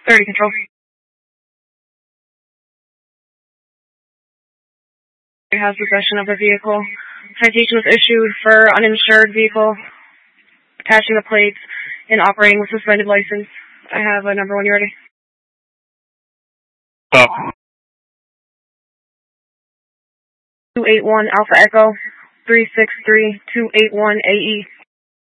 30 control. Has possession of the vehicle. Citation was issued for uninsured vehicle, attaching the plates, and operating with suspended license. I have a number when you're ready. Stop. 281 Alpha Echo, 363 281 AE.